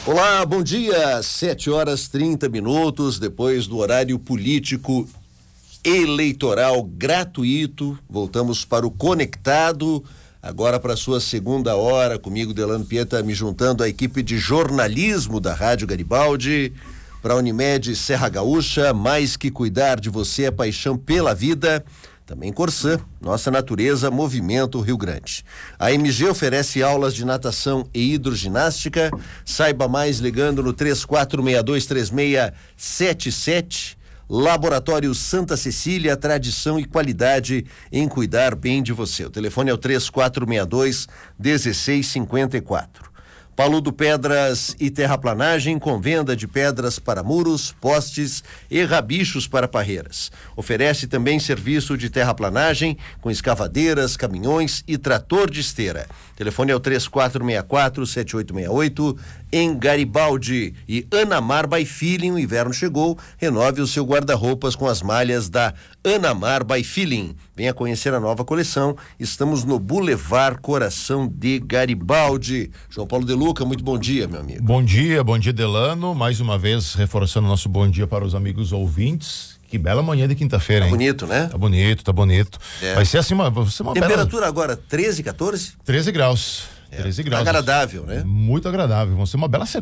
Olá, bom dia. 7h30, depois do horário político eleitoral gratuito. Voltamos para o Conectado, agora para a sua segunda hora, comigo, Delano Pieta, me juntando à equipe de jornalismo da Rádio Garibaldi, para a Unimed Serra Gaúcha, mais que cuidar de você é paixão pela vida. Também Corsã, nossa natureza, movimento Rio Grande. A MG oferece aulas de natação e hidroginástica. Saiba mais ligando no 34623677. Laboratório Santa Cecília, tradição e qualidade em cuidar bem de você. O telefone é o 3462-1654. Paludo Pedras e Terraplanagem, com venda de pedras para muros, postes e rabichos para parreiras. Oferece também serviço de terraplanagem com escavadeiras, caminhões e trator de esteira. Telefone é o 3464-7868 em Garibaldi. E Anamar by Feeling, o inverno chegou, renove o seu guarda-roupas com as malhas da Anamar by Feeling. Venha conhecer a nova coleção. Estamos no Boulevard Coração de Garibaldi. João Paulo De Luca, muito bom dia, meu amigo. Bom dia Delano, mais uma vez reforçando nosso bom dia para os amigos ouvintes. Que bela manhã de quinta-feira, hein? Bonito, né? Tá bonito. É. Vai ser assim uma temperatura agora 13, 14? 13 graus. 13 graus. Agradável, né? Muito agradável. Vão ser uma bela